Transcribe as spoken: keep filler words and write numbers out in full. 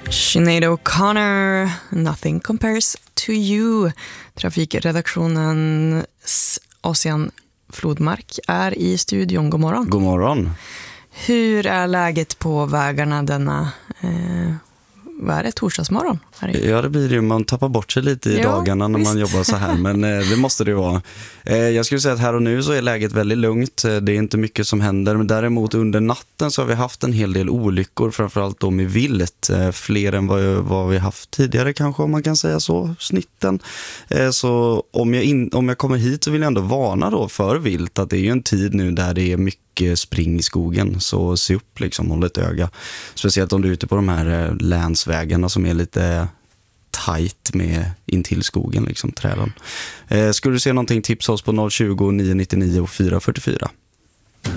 Sinead O'Connor, Nothing Compares to You. Trafikredaktionens Ossian Flodmark är i studion. God morgon. God morgon. Hur är läget på vägarna denna, eh, vad är det, torsdagsmorgon? Ja, det blir det ju. Man tappar bort sig lite i jo, dagarna när visst. man jobbar så här. Men eh, det måste det ju vara. Eh, jag skulle säga att här och nu så är läget väldigt lugnt. Det är inte mycket som händer. Men däremot under natten så har vi haft en hel del olyckor. Framförallt då med vilt. Eh, fler än vad, vad vi haft tidigare kanske, om man kan säga så. Snitten. Eh, så om jag, in, om jag kommer hit så vill jag ändå varna då för vilt. Att det är ju en tid nu där det är mycket spring i skogen, så se upp liksom, håll ett öga. Speciellt om du är ute på de här länsvägarna som är lite tajt med in till skogen, liksom träden. Eh, skulle du se någonting, tipsa oss på noll tjugo, nio nittionio och fyra fyrtiofyra.